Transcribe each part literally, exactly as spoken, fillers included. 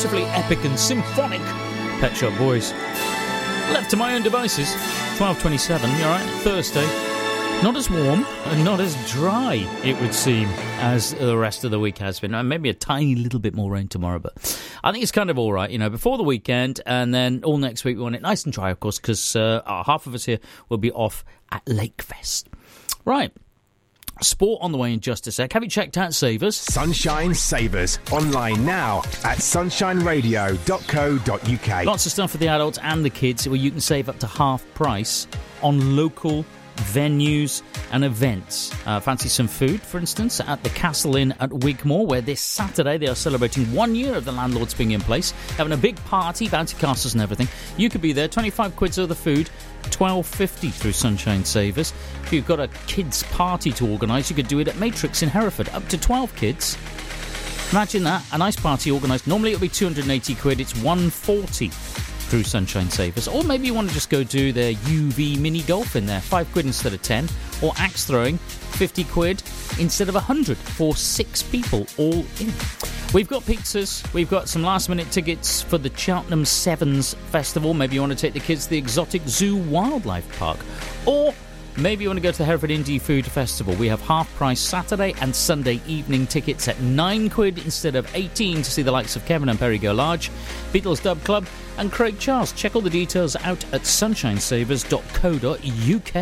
beautifully epic and symphonic Pet Shop Boys. Left to my own devices, twelve twenty-seven, you alright? Thursday. Not as warm and not as dry, it would seem, as the rest of the week has been. Maybe a tiny little bit more rain tomorrow, but I think it's kind of all right, you know, before the weekend, and then all next week we want it nice and dry, of course, because uh, half of us here will be off at Lakefest. Right. Sport on the way in just a sec. Have you checked out Savers? Sunshine Savers. Online now at sunshine radio dot co dot uk. Lots of stuff for the adults and the kids where you can save up to half price on local venues and events. Uh, fancy some food, for instance, at the Castle Inn at Wigmore, where this Saturday they are celebrating one year of the landlords being in place, having a big party, bouncy castles and everything. You could be there, twenty-five quid's worth of food, twelve fifty through Sunshine Savers. If you've got a kids' party to organise, you could do it at Matrix in Hereford, up to twelve kids. Imagine that, a nice party organised. Normally it'll be two hundred eighty quid, it's one forty through Sunshine Savers. Or maybe you want to just go do their U V mini golf in there, five quid instead of ten. Or axe throwing, fifty quid instead of one hundred for six people all in. We've got pizzas, we've got some last minute tickets for the Cheltenham Sevens Festival. Maybe you want to take the kids to the Exotic Zoo Wildlife Park. Or maybe you want to go to the Hereford Indie Food Festival. We have half-price Saturday and Sunday evening tickets at nine quid instead of eighteen to see the likes of Kevin and Perry Go Large, Beatles Dub Club and Craig Charles. Check all the details out at sunshine savers dot co dot uk.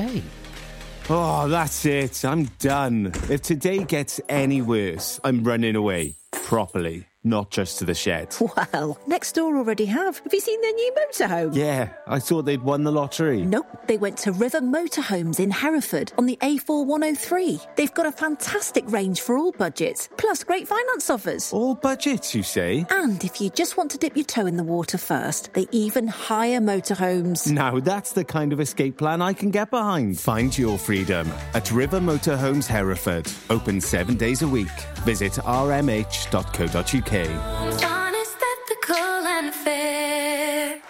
Oh, that's it. I'm done. If today gets any worse, I'm running away. Properly. Not just to the shed. Well, next door already have. Have you seen their new motorhome? Yeah, I thought they'd won the lottery. Nope, they went to River Motorhomes in Hereford on the A four one oh three. They've got a fantastic range for all budgets, plus great finance offers. All budgets, you say? And if you just want to dip your toe in the water first, they even hire motorhomes. Now that's the kind of escape plan I can get behind. Find your freedom at River Motorhomes Hereford. Open seven days a week. Visit r m h dot co dot uk. Honest, ethical and fair.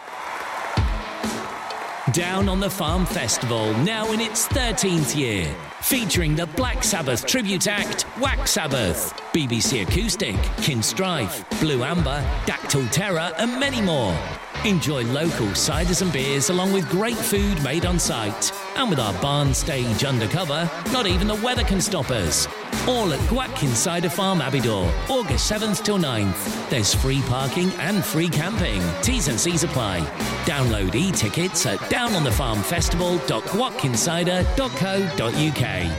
Down on the Farm Festival, now in its thirteenth year, featuring the Black Sabbath tribute act, Whack Sabbath, B B C Acoustic, Kinstrife, Blue Amber, Dactyl Terror and many more. Enjoy local ciders and beers along with great food made on site. And with our barn stage undercover, not even the weather can stop us. All at Gwatkin Cider Farm, Abbeydoor, August seventh till ninth. There's free parking and free camping. T's and C's apply. Download e-tickets at down on the farm festival dot gwatkin cider dot co dot uk.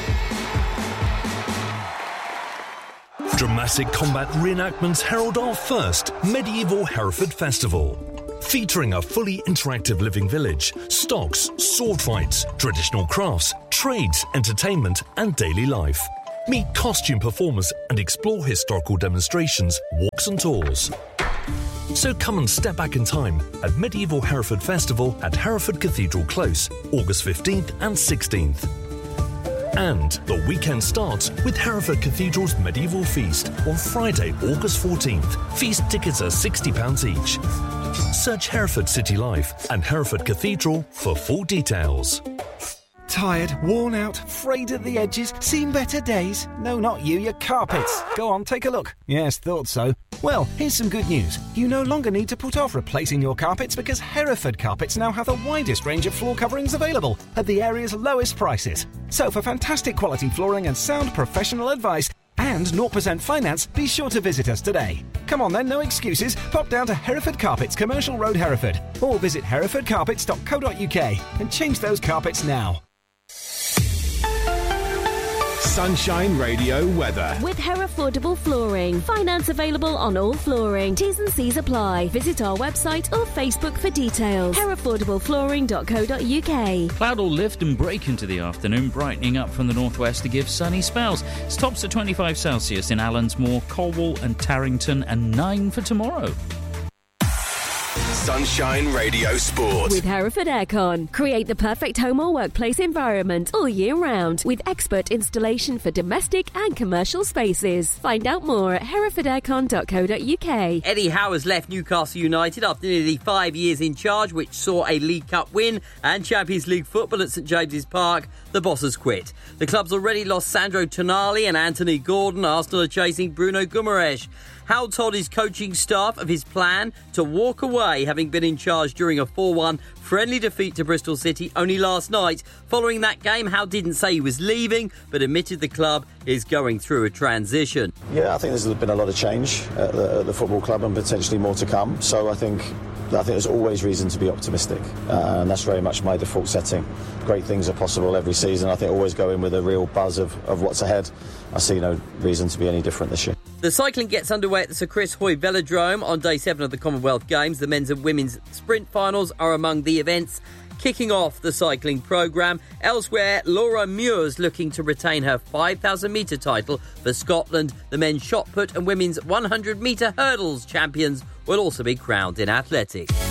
Dramatic combat reenactments herald our first medieval Hereford Festival. Featuring a fully interactive living village, stocks, sword fights, traditional crafts, trades, entertainment and daily life. Meet costume performers and explore historical demonstrations, walks and tours. So come and step back in time at Medieval Hereford Festival at Hereford Cathedral Close, August fifteenth and sixteenth. And the weekend starts with Hereford Cathedral's Medieval Feast on Friday, August fourteenth. Feast tickets are sixty pounds each. Search Hereford City Life and Hereford Cathedral for full details. Tired, worn out, frayed at the edges, seen better days? No, not you, your carpets. Go on, take a look. Yes, thought so. Well, here's some good news. You no longer need to put off replacing your carpets because Hereford Carpets now have the widest range of floor coverings available at the area's lowest prices. So for fantastic quality flooring and sound professional advice and zero percent finance, be sure to visit us today. Come on then, no excuses. Pop down to Hereford Carpets, Commercial Road, Hereford. Or visit hereford carpets dot co dot uk and change those carpets now. Sunshine Radio weather. With Herefordable Flooring. Finance available on all flooring. T's and C's apply. Visit our website or Facebook for details. herefordable flooring dot co dot uk. Cloud will lift and break into the afternoon, brightening up from the northwest to give sunny spells. It's tops at twenty-five Celsius in Allensmore, Colwall and Tarrington, and nine for tomorrow. Sunshine Radio Sport. With Hereford Aircon. Create the perfect home or workplace environment all year round with expert installation for domestic and commercial spaces. Find out more at hereford aircon dot co dot uk. Eddie Howe has left Newcastle United after nearly five years in charge, which saw a League Cup win and Champions League football at St James's Park. The boss has quit. The club's already lost Sandro Tonali and Anthony Gordon. Arsenal are chasing Bruno Guimaraes. Howe told his coaching staff of his plan to walk away, having been in charge during a four one friendly defeat to Bristol City only last night. Following that game, Howe didn't say he was leaving, but admitted the club is going through a transition. Yeah, I think there's been a lot of change at the, at the football club and potentially more to come. So I think I think there's always reason to be optimistic, uh, and that's very much my default setting. Great things are possible every season. I think always go in with a real buzz of, of what's ahead. I see no reason to be any different this year. The cycling gets underway at the Sir Chris Hoy Velodrome on day seven of the Commonwealth Games. The men's and women's sprint finals are among the events kicking off the cycling programme. Elsewhere, Laura Muir's looking to retain her five thousand metre title for Scotland. The men's shot put and women's one hundred metre hurdles champions will also be crowned in athletics.